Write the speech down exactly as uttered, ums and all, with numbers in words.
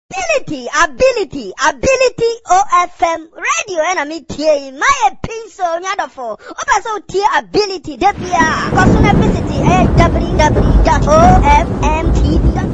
Ability, ability, ability O F M radio and I'm here. My pencil nyadofo. Opa so tier ability debia. Kosuna visit w w w dot o